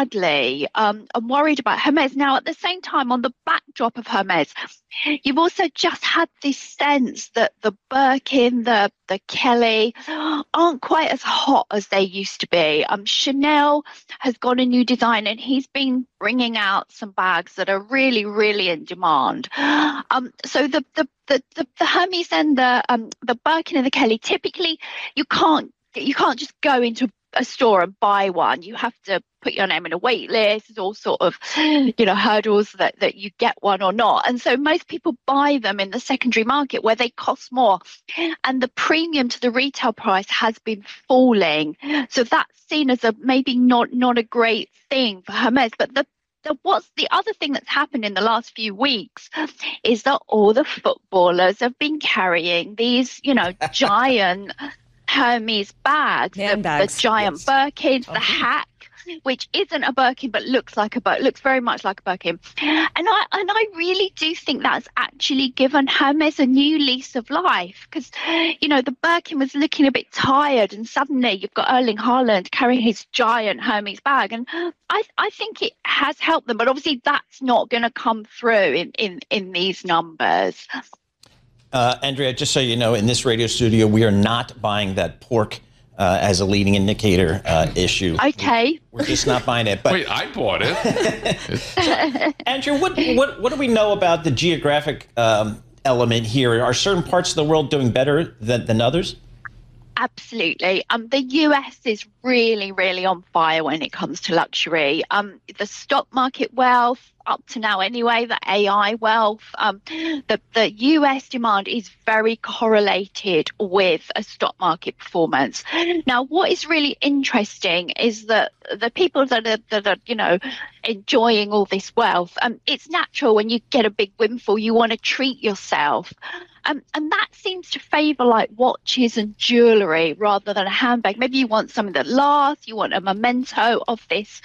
badly. I'm worried about Hermes. Now, at the same time, on the backdrop of Hermes, you've also just had this sense that the Birkin, the Kelly aren't quite as hot as they used to be. Chanel has got a new design and he's been bringing out some bags that are really, really in demand. So the Hermes and the Birkin and the Kelly, typically you can't just go into a store and buy one. You have to put your name in a wait list. There's all sort of, hurdles that you get one or not. And so most people buy them in the secondary market where they cost more. And the premium to the retail price has been falling. So that's seen as maybe not a great thing for Hermes. But what's the other thing that's happened in the last few weeks is that all the footballers have been carrying these, giant Hermes bags, the giant Birkins, the Hack, which isn't a Birkin but looks very much like a Birkin. And I really do think that's actually given Hermes a new lease of life because, the Birkin was looking a bit tired and suddenly you've got Erling Haaland carrying his giant Hermes bag. And I think it has helped them, but obviously that's not going to come through in these numbers. Andrea, just so you know, in this radio studio, we are not buying that pork as a leading indicator issue. Okay. We're just not buying it. But wait, I bought it. So, Andrea, what do we know about the geographic element here? Are certain parts of the world doing better than others? Absolutely. The US is really, really on fire when it comes to luxury. The stock market wealth, up to now anyway, the AI wealth, the US demand is very correlated with a stock market performance. Now, what is really interesting is that the people that are enjoying all this wealth, it's natural when you get a big windfall, you want to treat yourself. And that seems to favor like watches and jewelry rather than a handbag. Maybe you want something that lasts, you want a memento of this,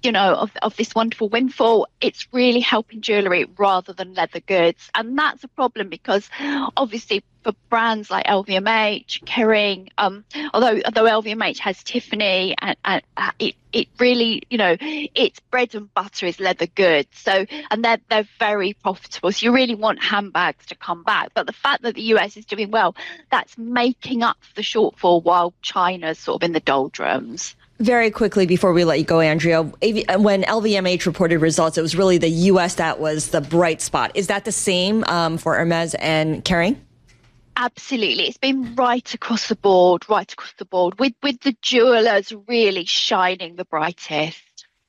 of this wonderful windfall. It's really helping jewelry rather than leather goods. And that's a problem because obviously for brands like LVMH, Kering, although LVMH has Tiffany and it really, its bread and butter is leather goods. So, and they're very profitable. So you really want handbags to come back. But the fact that the US is doing well, that's making up for the shortfall while China's sort of in the doldrums. Very quickly before we let you go, Andrea, when LVMH reported results, it was really the US that was the bright spot. Is that the same for Hermes and Kering? Absolutely. It's been right across the board, with the jewelers really shining the brightest.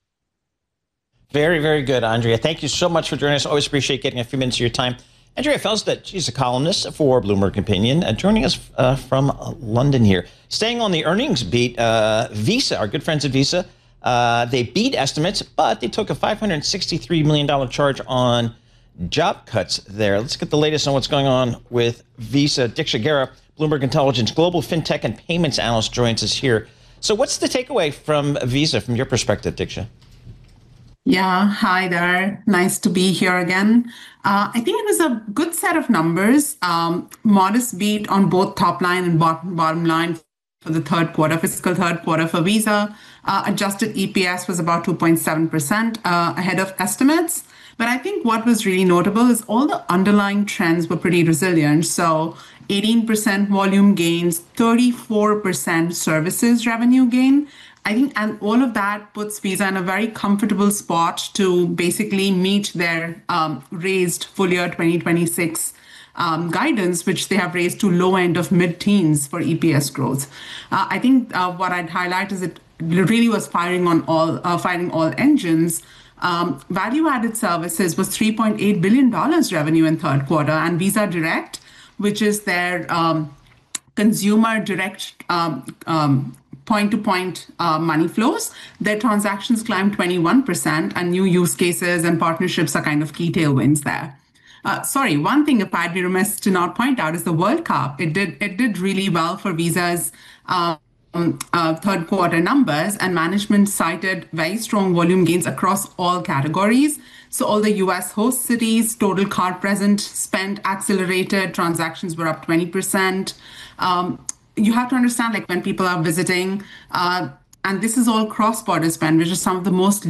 Very, very good, Andrea. Thank you so much for joining us. Always appreciate getting a few minutes of your time. Andrea Fjellstedt, she's a columnist for Bloomberg Opinion, joining us from London here. Staying on the earnings beat, Visa, our good friends at Visa, they beat estimates, but they took a $563 million charge on job cuts there. Let's get the latest on what's going on with Visa. Diksha Gera, Bloomberg Intelligence Global FinTech and Payments Analyst, joins us here. So what's the takeaway from Visa from your perspective, Diksha? Yeah, hi there. Nice to be here again. I think it was a good set of numbers, modest beat on both top line and bottom line for the fiscal third quarter for Visa. Adjusted EPS was about 2.7% ahead of estimates. But I think what was really notable is all the underlying trends were pretty resilient. So 18% volume gains, 34% services revenue gain. I think, and all of that puts Visa in a very comfortable spot to basically meet their raised full year 2026 guidance, which they have raised to low end of mid-teens for EPS growth. I think what I'd highlight is it really was firing all engines. Value-added services was $3.8 billion revenue in third quarter, and Visa Direct, which is their consumer direct point-to-point money flows, their transactions climbed 21%, and new use cases and partnerships are kind of key tailwinds there. One thing if I'd be remiss to not point out is the World Cup. It did really well for Visa's third quarter numbers, and management cited very strong volume gains across all categories. So all the US host cities, total card present spend accelerated, transactions were up 20%. You have to understand, like when people are visiting, and this is all cross-border spend, which is some of the most